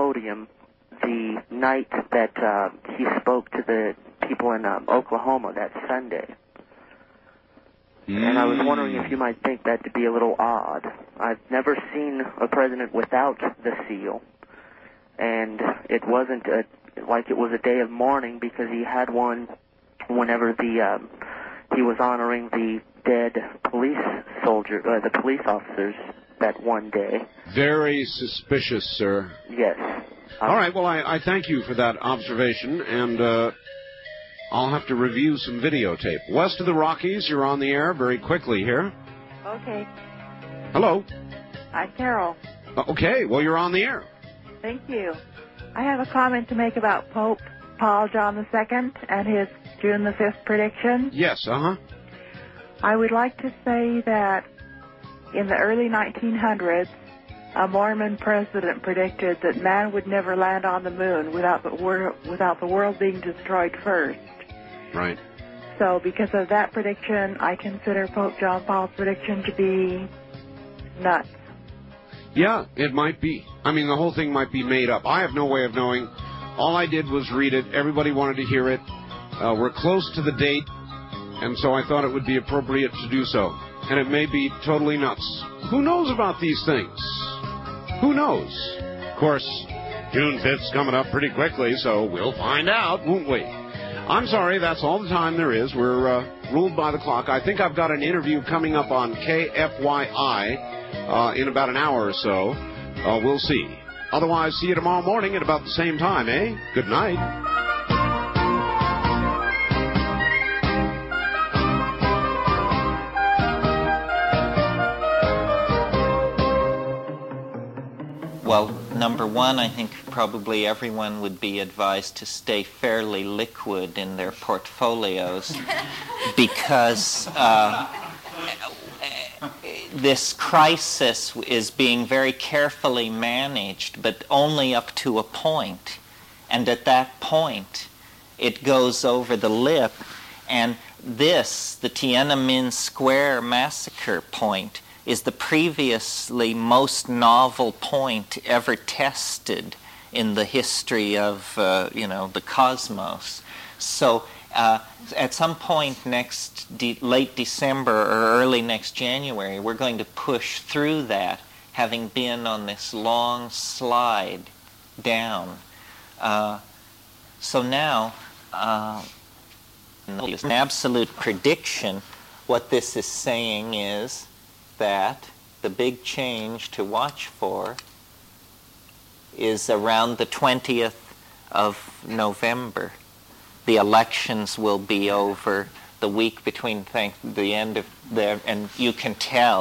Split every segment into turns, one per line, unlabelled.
podium the night that he spoke to the people in Oklahoma that Sunday. And I was wondering if you might think that to be a little odd. I've never seen a president without the seal, and it wasn't like it was a day of mourning because he had one whenever he was honoring the dead the police officers that one day.
Very suspicious, sir.
Yes.
All right, well, I thank you for that observation, and I'll have to review some videotape. West of the Rockies, you're on the air very quickly here.
Okay.
Hello.
Hi, Carol.
Okay, well, you're on the air.
Thank you. I have a comment to make about Pope Paul John II and his June the 5th prediction.
Yes,
I would like to say that in the early 1900s, a Mormon president predicted that man would never land on the moon without the world being destroyed first.
Right.
So because of that prediction, I consider Pope John Paul's prediction to be nuts.
Yeah, it might be. I mean, the whole thing might be made up. I have no way of knowing. All I did was read it. Everybody wanted to hear it. We're close to the date, and so I thought it would be appropriate to do so. And it may be totally nuts. Who knows about these things? Who knows? Of course, June 5th's coming up pretty quickly, so we'll find out, won't we? I'm sorry, that's all the time there is. We're ruled by the clock. I think I've got an interview coming up on KFYI in about an hour or so. We'll see. Otherwise, see you tomorrow morning at about the same time, eh? Good night.
Well, number one, I think probably everyone would be advised to stay fairly liquid in their portfolios because this crisis is being very carefully managed, but only up to a point. And at that point, it goes over the lip. And this, the Tiananmen Square massacre point, is the previously most novel point ever tested in the history of, the cosmos. So at some point late December or early next January, we're going to push through that, having been on this long slide down. So now, it's an absolute prediction. What this is saying is that the big change to watch for is around the 20th of November. The elections will be over the week between the end of there, and you can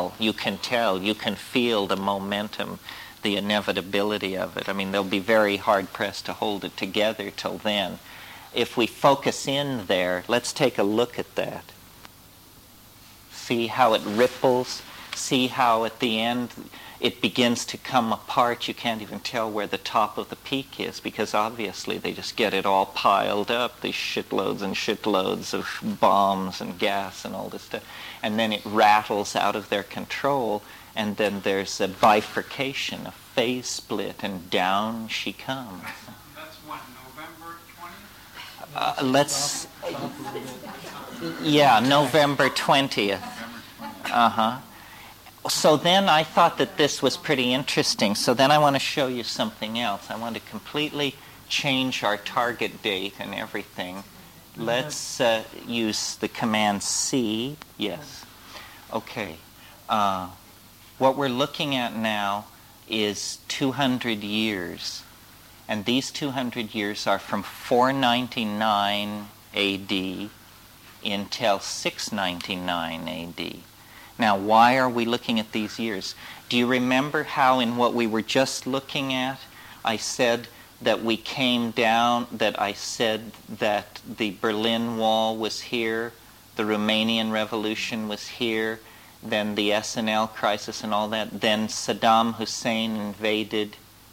feel the momentum, the inevitability of it. I mean, they'll be very hard-pressed to hold it together till then. If we focus in there, let's take a look at that. See how it ripples. See how at the end it begins to come apart. You can't even tell where the top of the peak is because obviously they just get it all piled up, these shitloads and shitloads of bombs and gas and all this stuff. And then it rattles out of their control, and then there's a bifurcation, a phase split, and down she comes.
That's what, November
20th? November 20th. So then I thought that this was pretty interesting. So then I want to show you something else. I want to completely change our target date and everything. Let's use the command C. Yes. Okay. What we're looking at now is 200 years. And these 200 years are from 499 A.D. until 699 A.D. Now, why are we looking at these years? Do you remember how in what we were just looking at, I said that we came down, that I said that the Berlin Wall was here, the Romanian Revolution was here, then the SNL crisis and all that, then Saddam Hussein invaded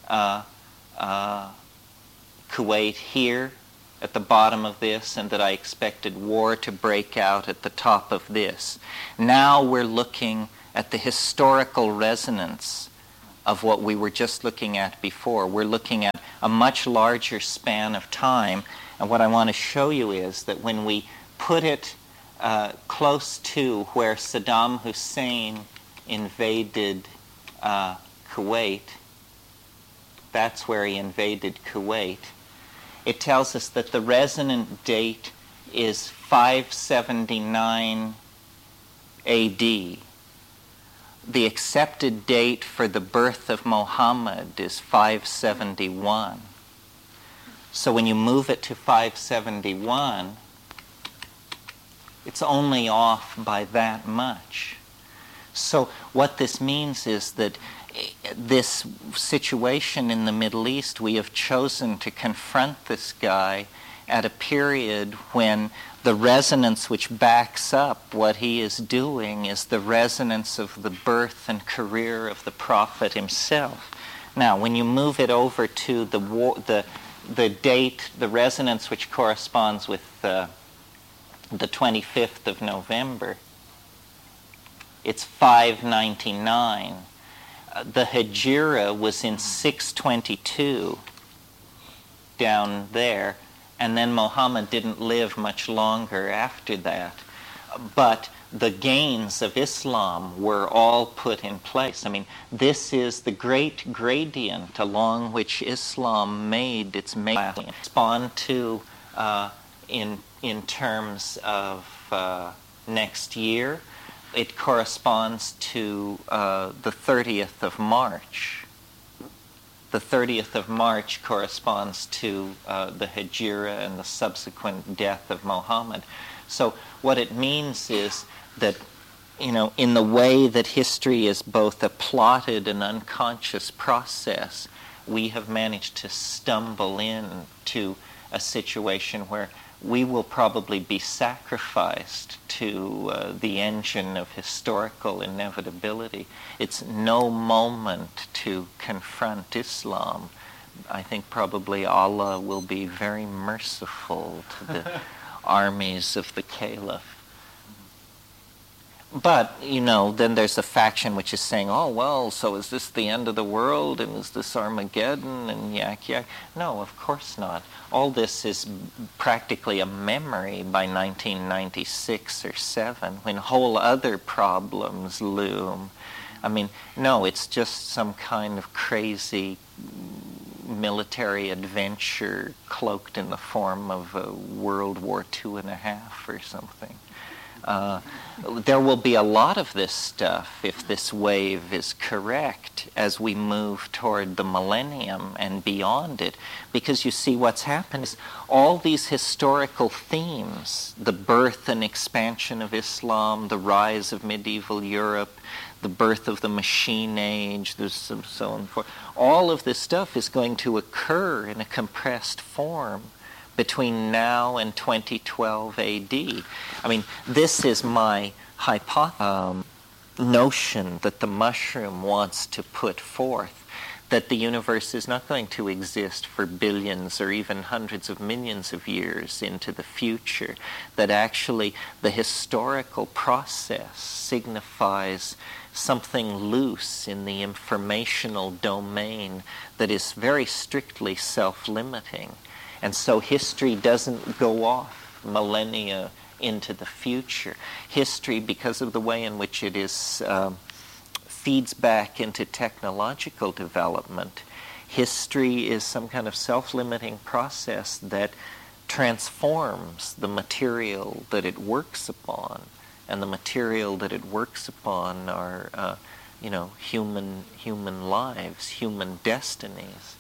Kuwait here at the bottom of this, and that I expected war to break out at the top of this. Now we're looking at the historical resonance of what we were just looking at before. We're looking at a much larger span of time, and what I want to show you is that when we put it close to where Saddam Hussein invaded Kuwait, that's where he invaded Kuwait, it tells us that the resonant date is 579 AD. The accepted date for the birth of Muhammad is 571. So when you move it to 571, it's only off by that much. So what this means is that this situation in the Middle East, we have chosen to confront this guy at a period when the resonance which backs up what he is doing is the resonance of the birth and career of the Prophet himself. Now, when you move it over to the date, the resonance which corresponds with the 25th of November, it's 599. The Hijra was in 622 down there, and then Muhammad didn't live much longer after that. But the gains of Islam were all put in place. I mean, this is the great gradient along which Islam made its respond to in terms of next year. It corresponds to the 30th of March. The 30th of March corresponds to the Hijra and the subsequent death of Muhammad. So what it means is that, you know, in the way that history is both a plotted and unconscious process, we have managed to stumble into a situation where we will probably be sacrificed to the engine of historical inevitability. It's no moment to confront Islam. I think probably Allah will be very merciful to the armies of the Caliph. But, you know, then there's a faction which is saying, oh, well, so is this the end of the world, and is this Armageddon, and yak, yak? No, of course not. All this is practically a memory by 1996 or 7, when whole other problems loom. I mean, no, it's just some kind of crazy military adventure cloaked in the form of a World War II.5 or something. There will be a lot of this stuff, if this wave is correct, as we move toward the millennium and beyond it. Because you see, what's happened is all these historical themes, the birth and expansion of Islam, the rise of medieval Europe, the birth of the machine age, so on and forth, all of this stuff is going to occur in a compressed form between now and 2012 AD. I mean, this is my notion that the mushroom wants to put forth, that the universe is not going to exist for billions or even hundreds of millions of years into the future, that actually the historical process signifies something loose in the informational domain that is very strictly self-limiting. And so history doesn't go off millennia into the future. History, because of the way in which it is feeds back into technological development, history is some kind of self-limiting process that transforms the material that it works upon. And the material that it works upon are, human lives, human destinies.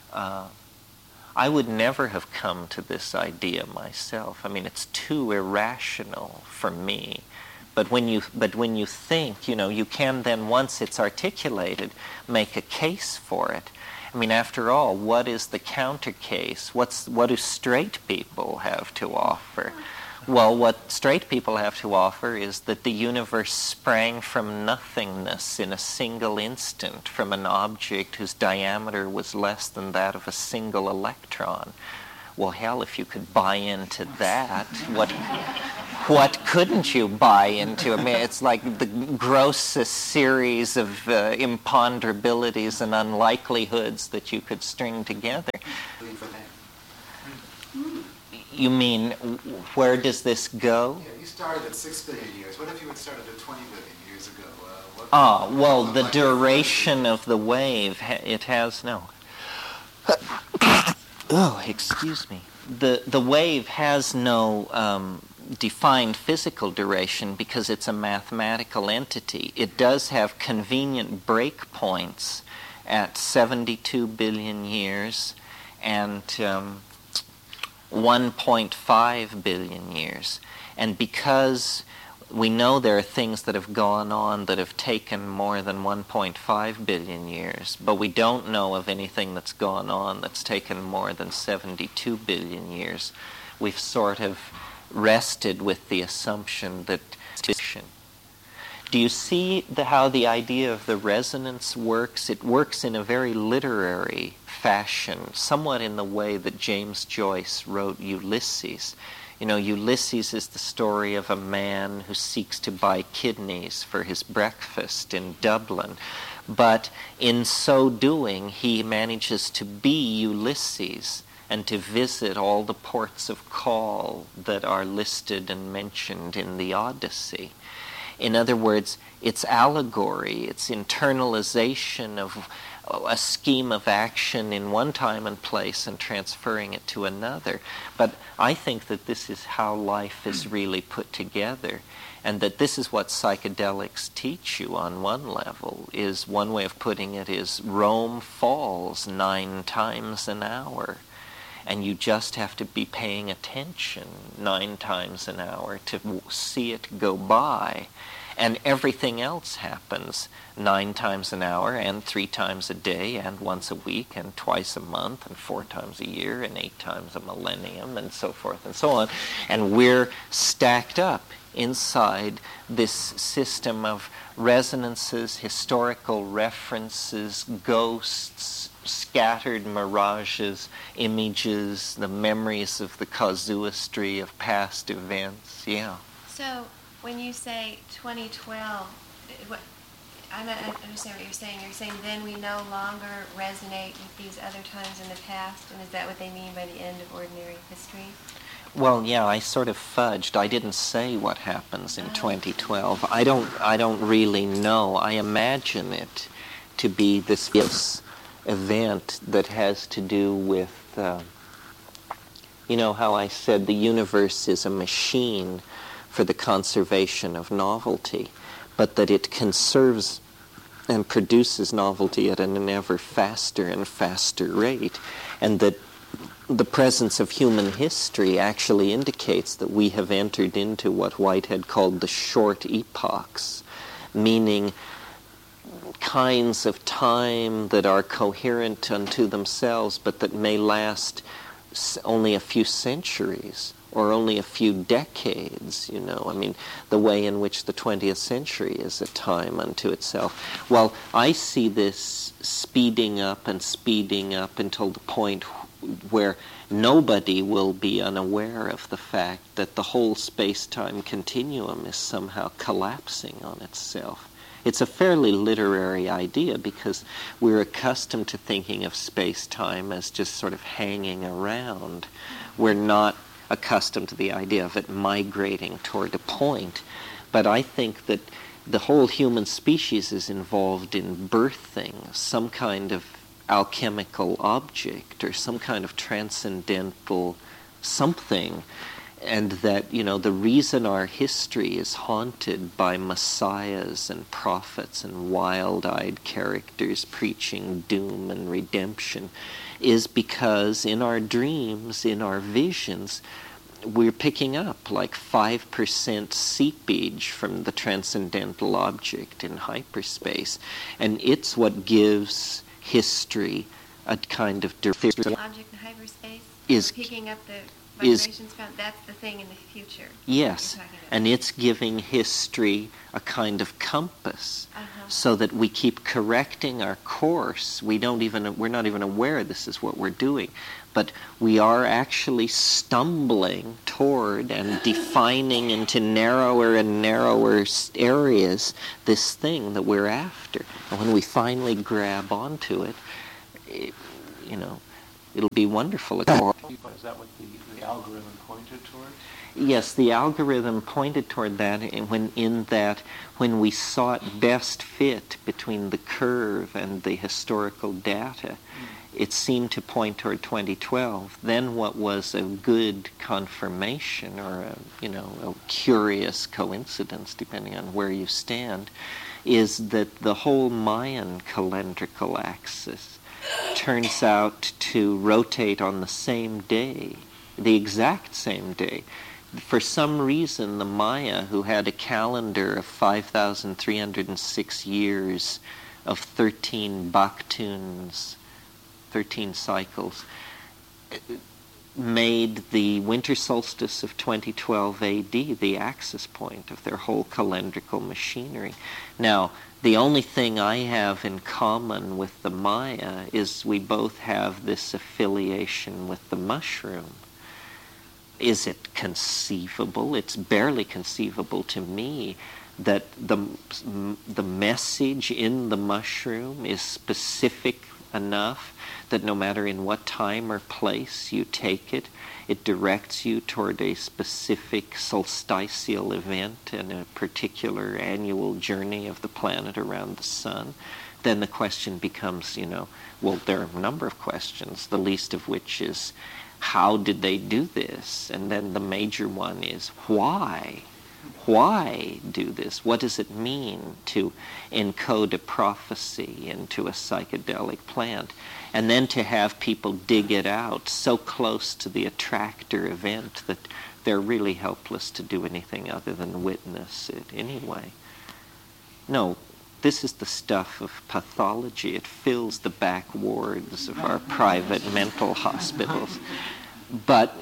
I would never have come to this idea myself. I mean, it's too irrational for me. But when you think, you can then, once it's articulated, make a case for it. I mean, after all, what is the counter case? What do straight people have to offer? Well, what straight people have to offer is that the universe sprang from nothingness in a single instant from an object whose diameter was less than that of a single electron. Well, hell, if you could buy into that, what couldn't you buy into? I mean, it's like the grossest series of imponderabilities and unlikelihoods that you could string together. You mean, where does this go?
Yeah, you started at 6 billion years. What if you had started at 20 billion years ago?
Well, the duration of the wave, it has no. Oh, excuse me. The wave has no defined physical duration because it's a mathematical entity. It does have convenient breakpoints at 72 billion years and 1.5 billion years. And because we know there are things that have gone on that have taken more than 1.5 billion years, but we don't know of anything that's gone on that's taken more than 72 billion years. We've sort of rested with the assumption that fiction. Do you see how the idea of the resonance works? It works in a very literary fashion, somewhat in the way that James Joyce wrote Ulysses. You know, Ulysses is the story of a man who seeks to buy kidneys for his breakfast in Dublin. But in so doing, he manages to be Ulysses and to visit all the ports of call that are listed and mentioned in the Odyssey. In other words, it's allegory, it's internalization of a scheme of action in one time and place and transferring it to another. But I think that this is how life is really put together, and that this is what psychedelics teach you on one level. Is one way of putting it is Rome falls 9 times an hour, and you just have to be paying attention 9 times an hour to see it go by. And everything else happens 9 times an hour and 3 times a day and once a week and twice a month and 4 times a year and 8 times a millennium and so forth and so on. And we're stacked up inside this system of resonances, historical references, ghosts, scattered mirages, images, the memories of the casuistry of past events. Yeah.
So when you say 2012, I'm not understand what you're saying. You're saying then we no longer resonate with these other times in the past, and is that what they mean by the end of ordinary history?
Well, yeah, I sort of fudged. I didn't say what happens in 2012. I don't really know. I imagine it to be this event that has to do with, you know how I said the universe is a machine for the conservation of novelty, but that it conserves and produces novelty at an ever faster and faster rate, and that the presence of human history actually indicates that we have entered into what Whitehead called the short epochs, meaning kinds of time that are coherent unto themselves, but that may last only a few centuries or only a few decades, you know. I mean, the way in which the 20th century is a time unto itself. Well, I see this speeding up until the point where nobody will be unaware of the fact that the whole space-time continuum is somehow collapsing on itself. It's a fairly literary idea because we're accustomed to thinking of space-time as just sort of hanging around. We're not accustomed to the idea of it migrating toward a point. But I think that the whole human species is involved in birthing some kind of alchemical object or some kind of transcendental something, and that, you know, the reason our history is haunted by messiahs and prophets and wild-eyed characters preaching doom and redemption is because in our dreams, in our visions, we're picking up like 5% seepage from the transcendental object in hyperspace. And it's what gives history a kind of
object in hyperspace
is
picking up the
is-
vibrations from, that's the thing in the future.
yes,
you're talking about.
and it's giving history a kind of compass,
Uh-huh.
so that we keep correcting our course. We're not even aware this is what we're doing, but we are actually stumbling toward and defining into narrower and narrower areas this thing that we're after. And when we finally grab onto it, it'll be wonderful.
Is that what the algorithm pointed toward?
Yes, the algorithm pointed toward that, and when we sought best fit between the curve and the historical data, it seemed to point toward 2012. Then what was a good confirmation, or a curious coincidence, depending on where you stand, is that the whole Mayan calendrical axis turns out to rotate on the same day, the exact same day. For some reason, the Maya, who had a calendar of 5,306 years of 13 baktuns, 13 cycles, made the winter solstice of 2012 AD the axis point of their whole calendrical machinery. Now, the only thing I have in common with the Maya is we both have this affiliation with the mushroom. Is it conceivable? It's barely conceivable to me that the message in the mushroom is specific enough that no matter in what time or place you take it, it directs you toward a specific solstitial event and a particular annual journey of the planet around the sun. Then the question becomes, well, there are a number of questions, the least of which is, how did they do this? And then the major one is, why? Why do this? What does it mean to encode a prophecy into a psychedelic plant? And then to have people dig it out so close to the attractor event that they're really helpless to do anything other than witness it anyway. No, this is the stuff of pathology. It fills the back wards of our private mental hospitals. But,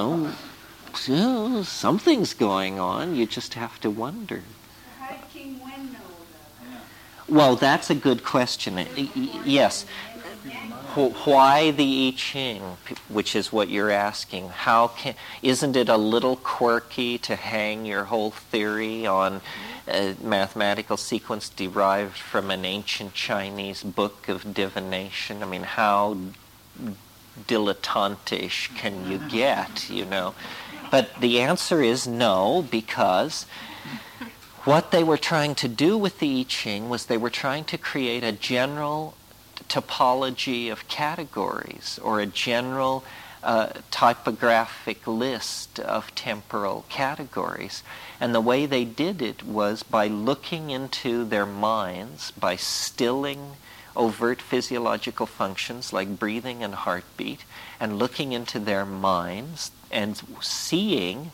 something's going on. You just have to wonder.
How did King Wen know that?
Well, that's a good question. Yes. Why the I Ching, which is what you're asking? Isn't it a little quirky to hang your whole theory on a mathematical sequence derived from an ancient Chinese book of divination? I mean, how dilettantish can you get, But the answer is no, because what they were trying to do with the I Ching was they were trying to create a general topology of categories, or a general typographic list of temporal categories. And the way they did it was by looking into their minds, by stilling overt physiological functions like breathing and heartbeat, and looking into their minds and seeing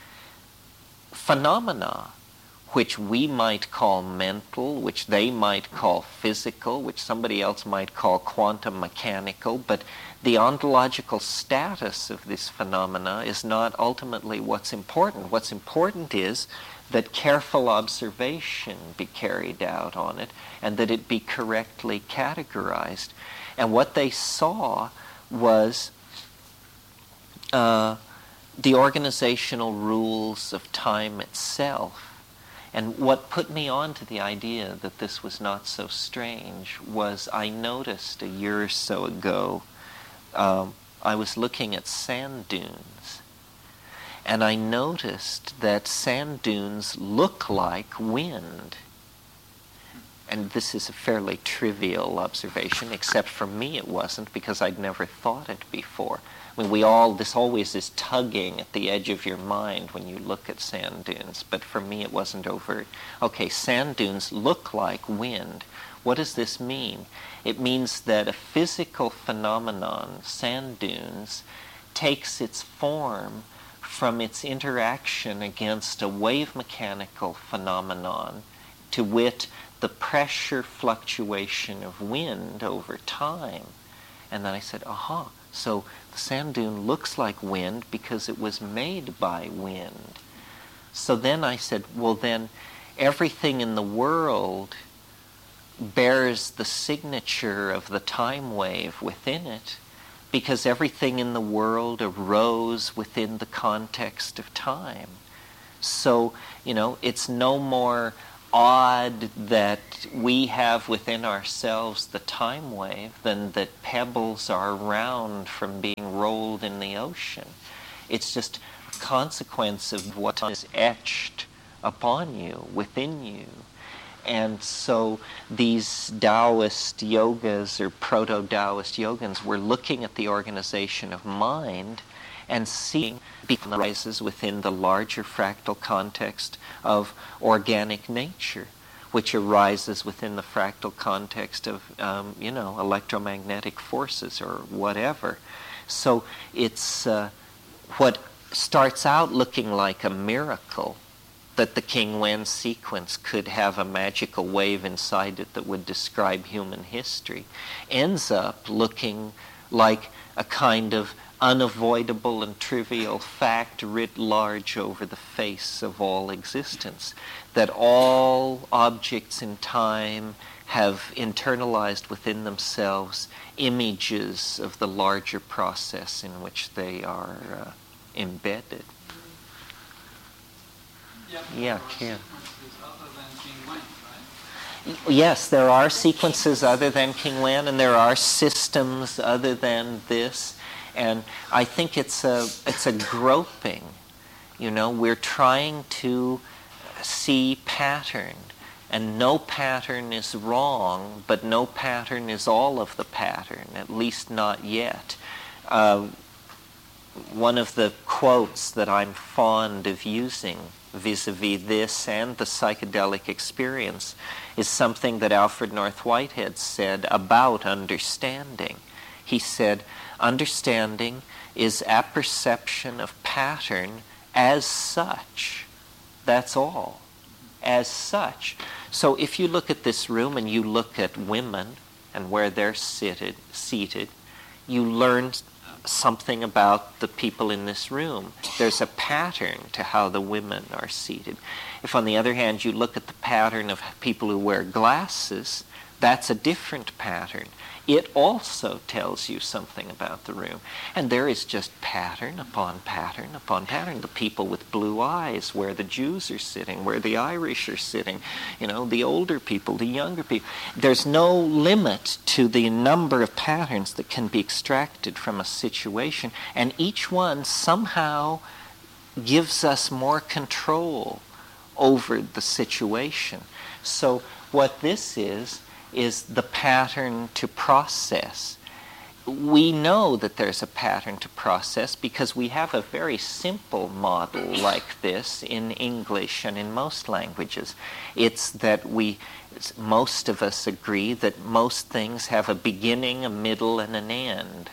phenomena which we might call mental, which they might call physical, which somebody else might call quantum mechanical, but the ontological status of this phenomena is not ultimately what's important. What's important is that careful observation be carried out on it, and that it be correctly categorized. And what they saw was the organizational rules of time itself. And what put me on to the idea that this was not so strange was I noticed a year or so ago, I was looking at sand dunes, and I noticed that sand dunes look like wind. And this is a fairly trivial observation, except for me it wasn't, because I'd never thought it before. I mean, this always is tugging at the edge of your mind when you look at sand dunes, but for me it wasn't overt. Okay, sand dunes look like wind. What does this mean? It means that a physical phenomenon, sand dunes, takes its form from its interaction against a wave mechanical phenomenon, to wit, the pressure fluctuation of wind over time. And then I said, aha, so the sand dune looks like wind because it was made by wind. So then I said, well then, everything in the world bears the signature of the time wave within it, because everything in the world arose within the context of time. So, it's no more odd that we have within ourselves the time wave than that pebbles are round from being rolled in the ocean. It's just a consequence of what is etched upon you, within you. And so these Taoist yogas or proto-Taoist yogins were looking at the organization of mind and seeing become arises within the larger fractal context of organic nature, which arises within the fractal context of, electromagnetic forces or whatever. So it's what starts out looking like a miracle, that the King Wen sequence could have a magical wave inside it that would describe human history, ends up looking like a kind of unavoidable and trivial fact writ large over the face of all existence, that all objects in time have internalized within themselves images of the larger process in which they are embedded. Yeah, Ken. Yes, there are sequences other than King Wen, and there are systems other than this. And I think it's a groping. We're trying to see pattern, and no pattern is wrong, but no pattern is all of the pattern, at least not yet. One of the quotes that I'm fond of using vis-a-vis this and the psychedelic experience is something that Alfred North Whitehead said about understanding. He said, understanding is apperception of pattern as such. That's all. As such. So if you look at this room and you look at women and where they're seated, you learn something about the people in this room. There's a pattern to how the women are seated. If, on the other hand, you look at the pattern of people who wear glasses, that's a different pattern. It also tells you something about the room. And there is just pattern upon pattern upon pattern. The people with blue eyes, where the Jews are sitting, where the Irish are sitting, the older people, the younger people. There's no limit to the number of patterns that can be extracted from a situation. And each one somehow gives us more control over the situation. So what this is the pattern to process. We know that there's a pattern to process because we have a very simple model like this in English and in most languages. It's that most of us agree that most things have a beginning, a middle, and an end.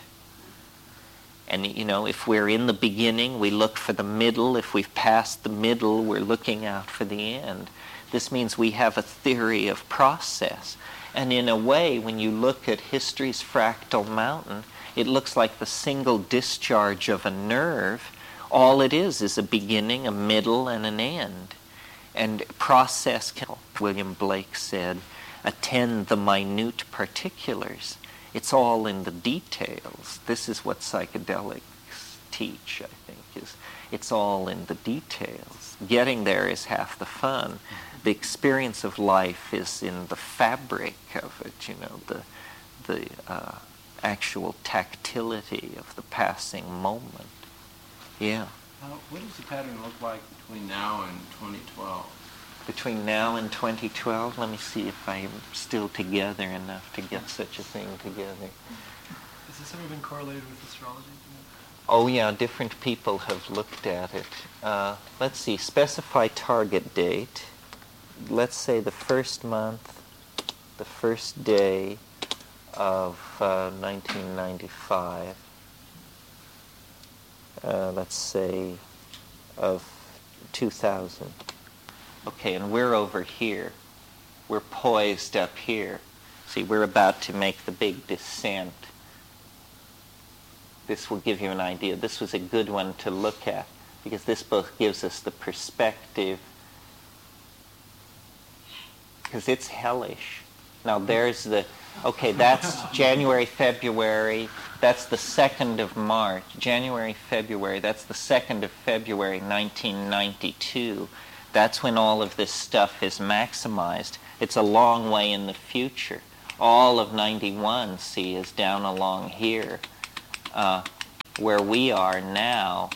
And, if we're in the beginning, we look for the middle. If we've passed the middle, we're looking out for the end. This means we have a theory of process. And in a way, when you look at history's fractal mountain, it looks like the single discharge of a nerve. All it is a beginning, a middle, and an end. And process can, William Blake said, attend the minute particulars. It's all in the details. This is what psychedelics teach, I think, is it's all in the details. Getting there is half the fun. The experience of life is in the fabric of it, the actual tactility of the passing moment. Yeah.
What does the pattern look like between now and 2012?
Between now and 2012, let me see if I'm still together enough to get such a thing together.
Has this ever been correlated with astrology?
Oh yeah, different people have looked at it. Let's see, specify target date. Let's say the first month, the first day of 1995, let's say of 2000. Okay, and we're over here. We're poised up here. See, we're about to make the big descent This will give you an idea. This was a good one to look at because this both gives us the perspective, because it's hellish. Now there's that's January, February, that's the 2nd of March. January, February, that's the 2nd of February, 1992. That's when all of this stuff is maximized. It's a long way in the future. All of 91, see, is down along here. Where we are now,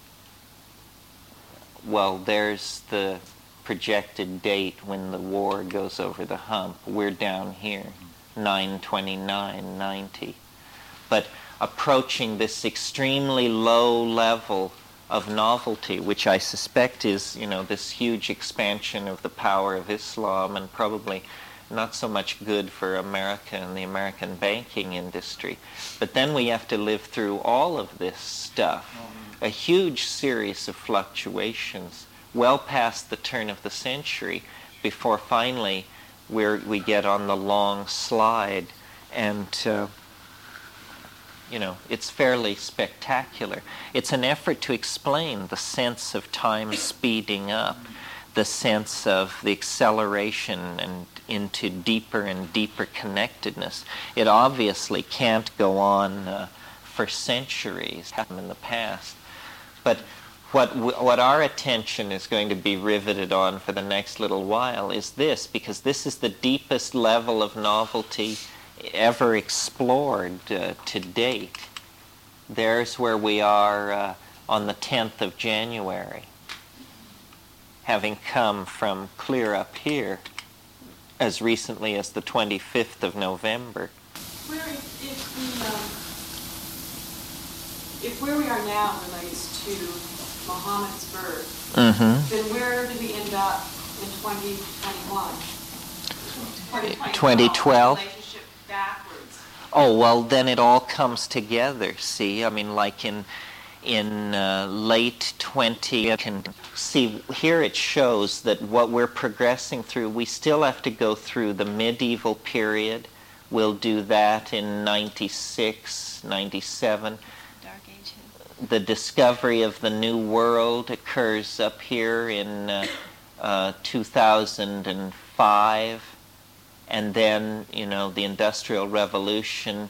well, there's the projected date when the war goes over the hump. We're down here, 9/29/90. But approaching this extremely low level of novelty, which I suspect is, this huge expansion of the power of Islam, and probably not so much good for America and the American banking industry. But then we have to live through all of this stuff, a huge series of fluctuations, well past the turn of the century, before finally we get on the long slide. And, it's fairly spectacular. It's an effort to explain the sense of time speeding up, the sense of the acceleration and into deeper and deeper connectedness. It obviously can't go on for centuries in the past. But what our attention is going to be riveted on for the next little while is this, because this is the deepest level of novelty ever explored to date. There's where we are on the 10th of January, having come from clear up here as recently as the 25th of November.
If where we are now relates to Muhammad's birth, then where do we end up in 2021?
2012?
Relationship backwards.
Oh, well, then it all comes together, see? I mean, like in late 20, you can see here it shows that what we're progressing through, we still have to go through the medieval period. We'll do that in 96, 97.
Dark Ages.
The discovery of the New World occurs up here in 2005. And then, the Industrial Revolution,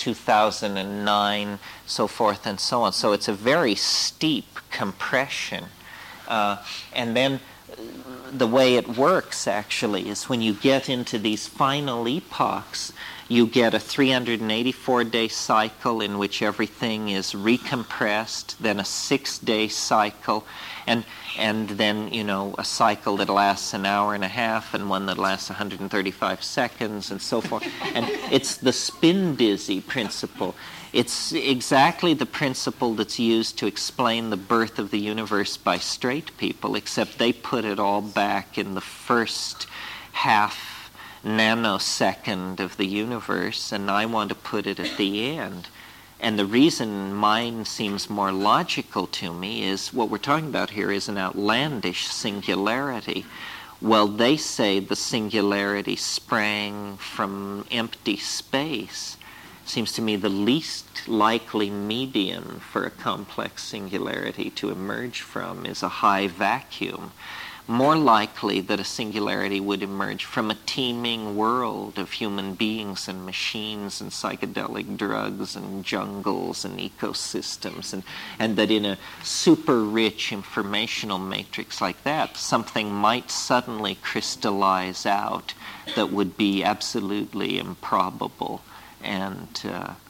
2009, so forth and so on. So it's a very steep compression. And then the way it works, actually, is when you get into these final epochs, you get a 384-day cycle in which everything is recompressed, then a 6-day cycle, and then, a cycle that lasts an hour and a half, and one that lasts 135 seconds, and so forth. And it's the spin-dizzy principle. It's exactly the principle that's used to explain the birth of the universe by straight people, except they put it all back in the first half nanosecond of the universe, and I want to put it at the end. And the reason mine seems more logical to me is what we're talking about here is an outlandish singularity. Well, they say the singularity sprang from empty space. Seems to me the least likely medium for a complex singularity to emerge from is a high vacuum. More likely that a singularity would emerge from a teeming world of human beings and machines and psychedelic drugs and jungles and ecosystems, and that in a super rich informational matrix like that, something might suddenly crystallize out that would be absolutely improbable and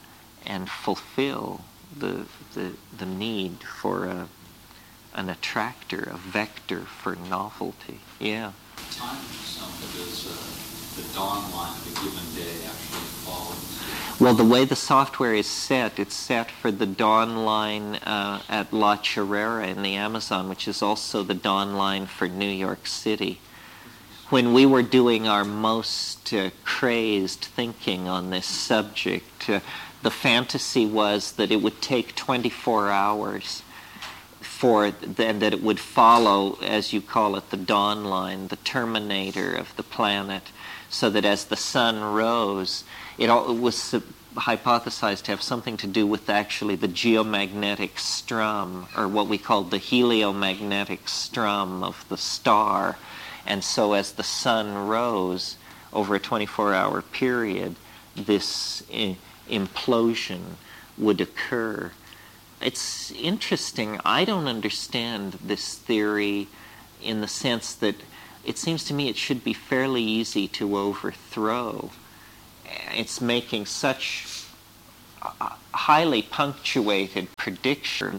fulfill the need for an attractor, a vector for novelty. Yeah.
Time something is the dawn line of a given day actually falls.
Well, the way the software is set, it's set for the dawn line at La Chorrera in the Amazon, which is also the dawn line for New York City. When we were doing our most crazed thinking on this subject, the fantasy was that it would take 24 hours and that it would follow, as you call it, the dawn line, the terminator of the planet, so that as the sun rose, was hypothesized to have something to do with actually the geomagnetic strum, or what we call the heliomagnetic strum of the star. And so as the sun rose over a 24-hour period, this implosion would occur. It's interesting. I don't understand this theory in the sense that it seems to me it should be fairly easy to overthrow. It's making such highly punctuated prediction.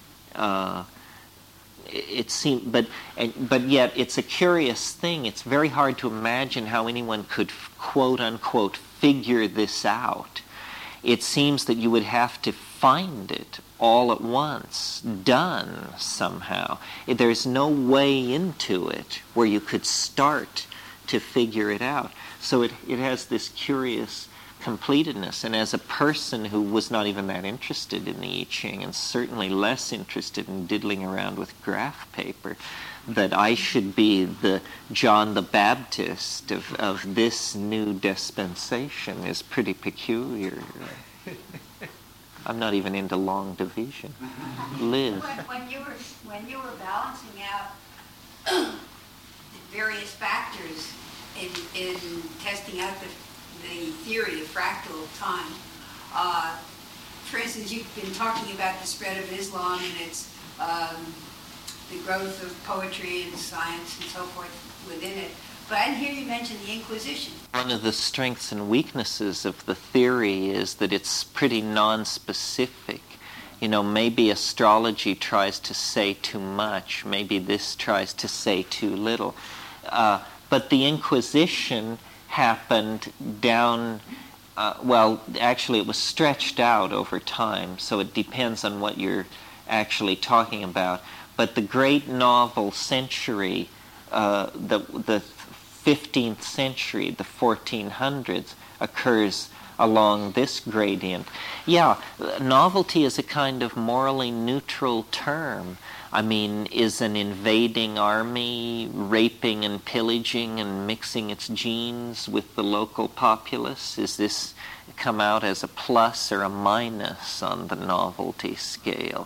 It seems, but yet it's a curious thing. It's very hard to imagine how anyone could quote unquote figure this out. It seems that you would have to find it all at once, done somehow. There's no way into it where you could start to figure it out. So it has this curious completedness. And as a person who was not even that interested in the I Ching, and certainly less interested in diddling around with graph paper, that I should be the John the Baptist of this new dispensation is pretty peculiar. I'm not even into long division. Liz.
When you were balancing out the various factors in testing out the theory of fractal time, for instance, you've been talking about the spread of Islam and its the growth of poetry and science and so forth within it. But I didn't hear you mention the Inquisition.
One of the strengths and weaknesses of the theory is that it's pretty non-specific. You know, maybe astrology tries to say too much. Maybe this tries to say too little. But the Inquisition happened down, actually it was stretched out over time, so it depends on what you're actually talking about. But the great novel century, the 15th century, the 1400s, occurs along this gradient. Yeah, novelty is a kind of morally neutral term. I mean, is an invading army raping and pillaging and mixing its genes with the local populace? Is this come out as a plus or a minus on the novelty scale?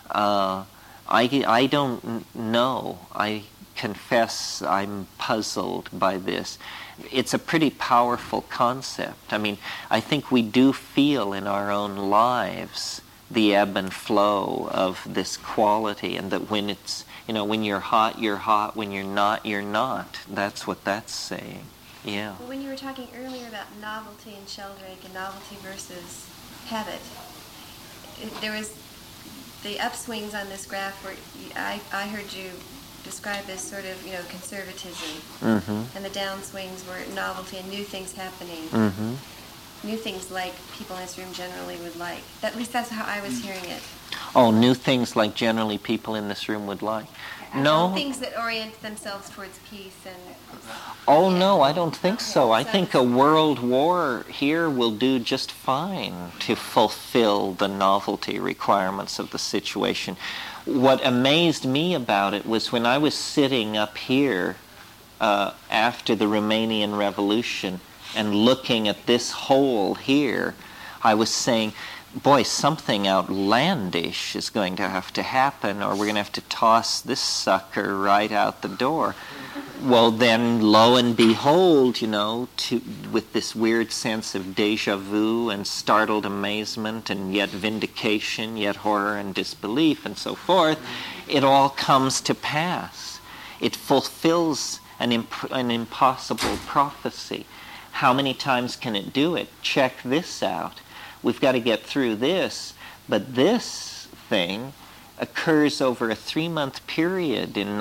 I don't know. I confess I'm puzzled by this. It's a pretty powerful concept. I mean, I think we do feel in our own lives the ebb and flow of this quality, and that when it's, you know, when you're hot, when you're not, you're not. That's what that's saying. Yeah.
Well, when you were talking earlier about novelty and Sheldrake and novelty versus habit, there was the upswings on this graph where I heard you describe as sort of, you know, conservatism, and the downswings were novelty and new things happening. New things like people in this room generally would like. At least that's how I was hearing it.
Oh, new things like generally people in this room would like. No.
Things that orient themselves towards peace and...
Oh, no, I don't think so. I think a world war here will do just fine to fulfill the novelty requirements of the situation. What amazed me about it was when I was sitting up here after the Romanian Revolution and looking at this hole here, I was saying, boy, something outlandish is going to have to happen, or we're going to have to toss this sucker right out the door. Well, then, lo and behold, you know, with this weird sense of déjà vu and startled amazement and yet vindication, yet horror and disbelief and so forth, it all comes to pass. It fulfills an impossible prophecy. How many times can it do it? Check this out. We've got to get through this, but this thing occurs over a 3-month period in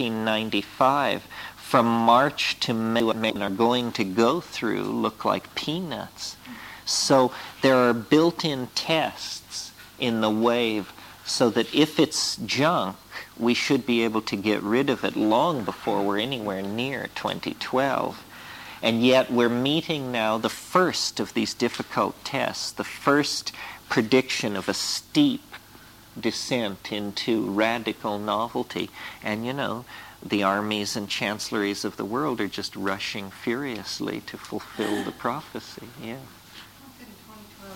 1995. From March to May, what men are going to go through look like peanuts. So there are built-in tests in the wave so that if it's junk, we should be able to get rid of it long before we're anywhere near 2012. And yet we're meeting now the first of these difficult tests, the first prediction of a steep descent into radical novelty. And, you know, the armies and chancelleries of the world are just rushing furiously to fulfill the prophecy. Yeah.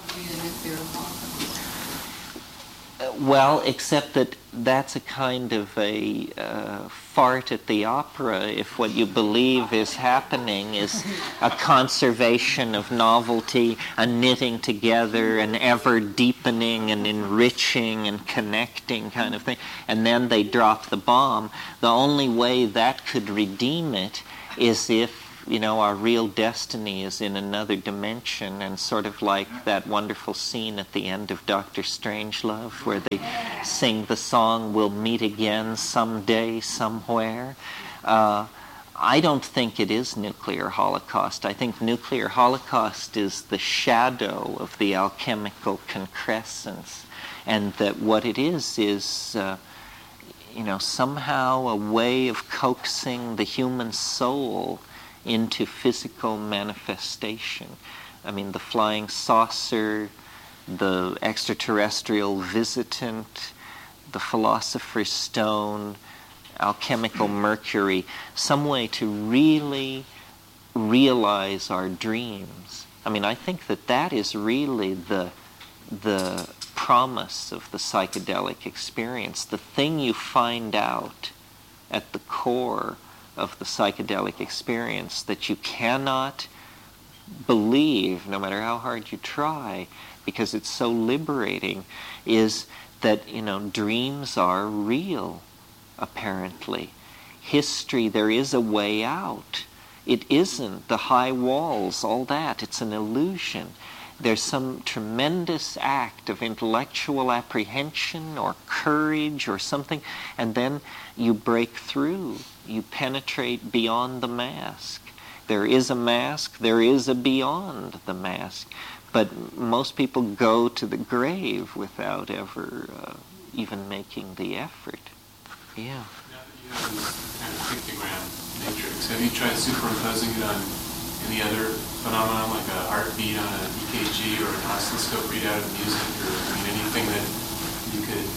be a nuclear holocaust.
Well, except that that's a kind of a fart at the opera if what you believe is happening is a conservation of novelty, a knitting together, an ever deepening and enriching and connecting kind of thing, and then they drop the bomb. The only way that could redeem it is if, our real destiny is in another dimension, and sort of like that wonderful scene at the end of Dr. Strangelove where they sing the song, "We'll meet again someday, somewhere." I don't think it is nuclear holocaust. I think nuclear holocaust is the shadow of the alchemical concrescence, and that what it is somehow a way of coaxing the human soul into physical manifestation. I mean, the flying saucer, the extraterrestrial visitant, the philosopher's stone, alchemical mercury, some way to really realize our dreams. I mean, I think that is really the promise of the psychedelic experience. The thing you find out at the core of the psychedelic experience that you cannot believe, no matter how hard you try, because it's so liberating, is that, dreams are real, apparently. History, there is a way out. It isn't the high walls, all that. It's an illusion. There's some tremendous act of intellectual apprehension or courage or something, and then you break through. You penetrate beyond the mask. There is a mask, there is a beyond the mask. But most people go to the grave without ever even making the effort. Yeah.
Now that you have this kind of pictogram matrix, have you tried superimposing it on any other phenomenon, like a heartbeat on an EKG or an oscilloscope readout of music, or anything that you could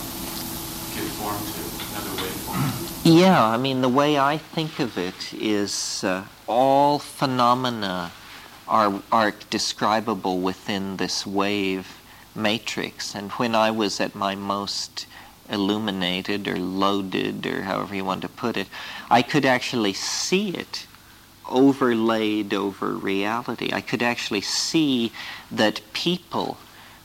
give form to, another waveform?
Yeah, I mean, the way I think of it is all phenomena are describable within this wave matrix. And when I was at my most illuminated or loaded, or however you want to put it, I could actually see it overlaid over reality. I could actually see that people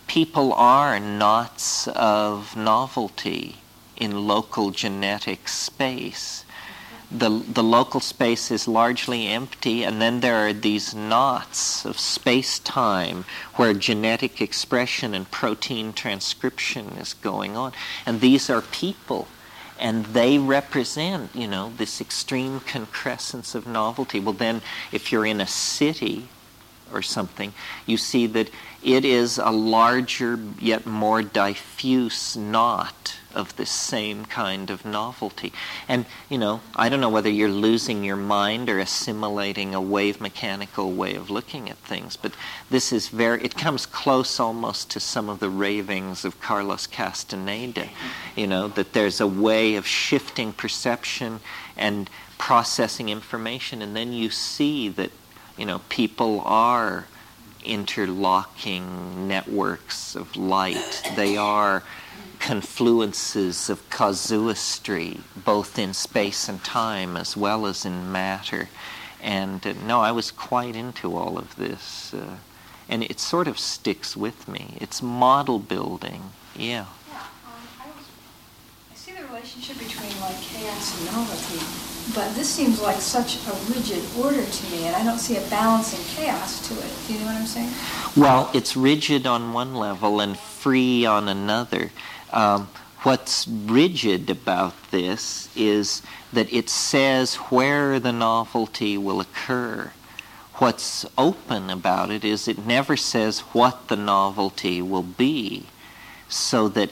are knots of novelty in local genetic space. The local space is largely empty, and then there are these knots of space-time where genetic expression and protein transcription is going on. And these are people, and they represent, this extreme concrescence of novelty. Well, then, if you're in a city or something, you see that it is a larger yet more diffuse knot of this same kind of novelty. And, I don't know whether you're losing your mind or assimilating a wave mechanical way of looking at things, but this is it comes close almost to some of the ravings of Carlos Castaneda, that there's a way of shifting perception and processing information, and then you see that, people are interlocking networks of light. They are confluences of casuistry, both in space and time as well as in matter. And no, I was quite into all of this. And it sort of sticks with me. It's model building. Yeah.
I see the relationship between chaos and novelty, but this seems like such a rigid order to me, and I don't see a balance and chaos to it. Do you know what I'm saying?
Well, it's rigid on one level and free on another. What's rigid about this is that it says where the novelty will occur. What's open about it is it never says what the novelty will be. So that,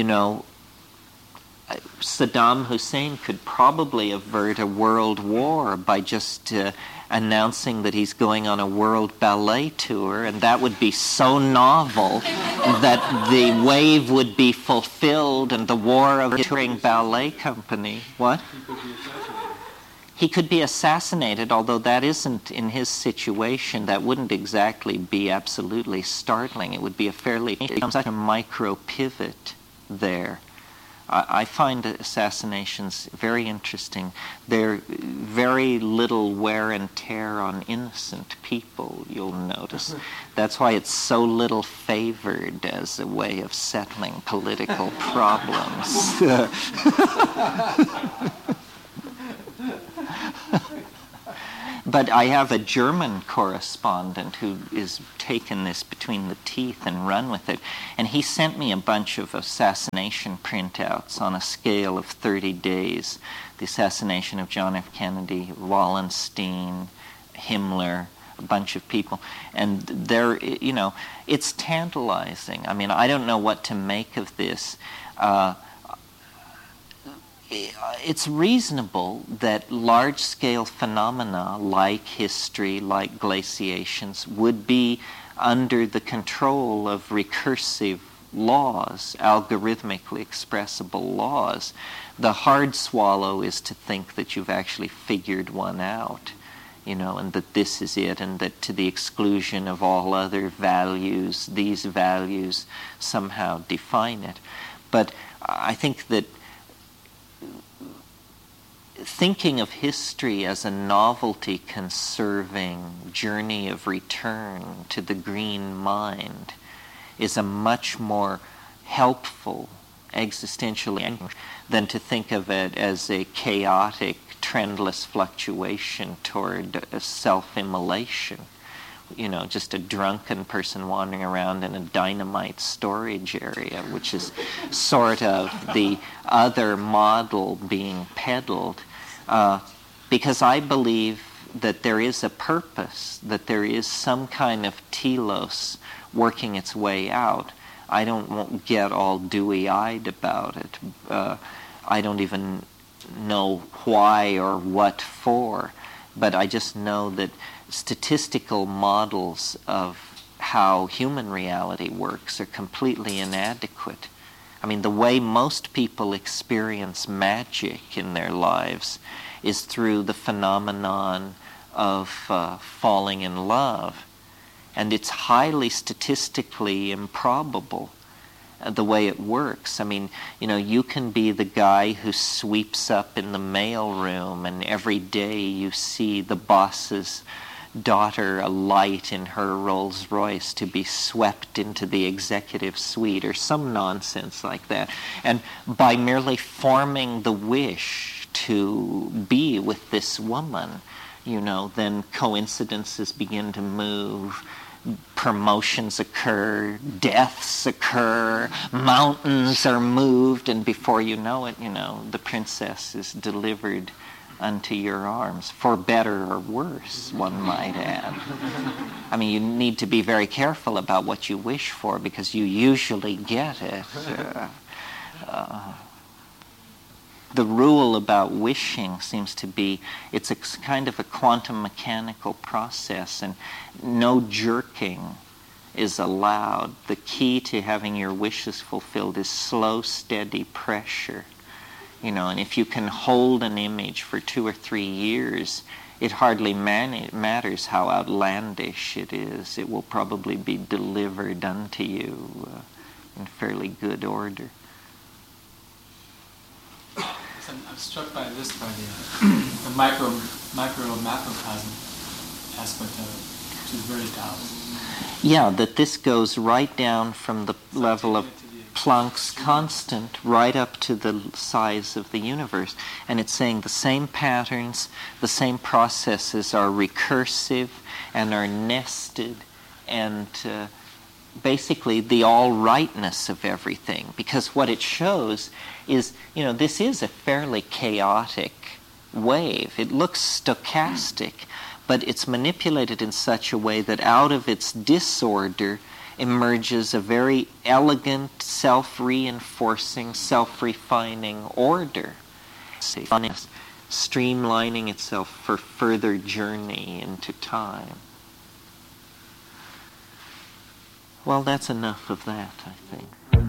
Saddam Hussein could probably avert a world war by just announcing that he's going on a world ballet tour, and that would be so novel that the wave would be fulfilled and the war of a touring ballet company. What? he could be assassinated, although that isn't in his situation. That wouldn't exactly be absolutely startling. It would be a fairly such a micro pivot there. I find assassinations very interesting. They're very little wear and tear on innocent people, you'll notice. That's why it's so little favored as a way of settling political problems. But I have a German correspondent who is taken this between the teeth and run with it. And he sent me a bunch of assassination printouts on a scale of 30 days. The assassination of John F. Kennedy, Wallenstein, Himmler, a bunch of people. And they're, you know, it's tantalizing. I mean, I don't know what to make of this. It's reasonable that large-scale phenomena like history, like glaciations, would be under the control of recursive laws, algorithmically expressible laws. The hard swallow is to think that you've actually figured one out, you know, and that this is it, and that to the exclusion of all other values, these values somehow define it. But I think that thinking of history as a novelty-conserving journey of return to the green mind is a much more helpful existentially than to think of it as a chaotic, trendless fluctuation toward self-immolation. You know, just a drunken person wandering around in a dynamite storage area, which is sort of the other model being peddled. Because I believe that there is a purpose, that there is some kind of telos working its way out. I won't get all dewy-eyed about it. I don't even know why or what for, but I just know that statistical models of how human reality works are completely inadequate. I mean, the way most people experience magic in their lives is through the phenomenon of falling in love. And it's highly statistically improbable the way it works. I mean, you know, you can be the guy who sweeps up in the mailroom and every day you see the boss's daughter alight in her Rolls Royce to be swept into the executive suite or some nonsense like that. And by merely forming the wish to be with this woman, you know, then coincidences begin to move, promotions occur, deaths occur, mountains are moved, and before you know it, you know, the princess is delivered unto your arms, for better or worse, one might add. I mean, you need to be very careful about what you wish for because you usually get it. The rule about wishing seems to be it's a kind of a quantum mechanical process, and no jerking is allowed. The key to having your wishes fulfilled is slow, steady pressure. You know, and if you can hold an image for 2 or 3 years, it hardly matters how outlandish it is. It will probably be delivered unto you in fairly good order.
I'm struck by this, by the macrocosm aspect of it, which is very Taoist.
Yeah, that this goes right down from the level of Planck's constant right up to the size of the universe. And it's saying the same patterns, the same processes are recursive and are nested, and basically the all-rightness of everything. Because what it shows is, you know, this is a fairly chaotic wave. It looks stochastic, but it's manipulated in such a way that out of its disorder emerges a very elegant, self-reinforcing, self-refining order, streamlining itself for further journey into time. Well, that's enough of that, I think.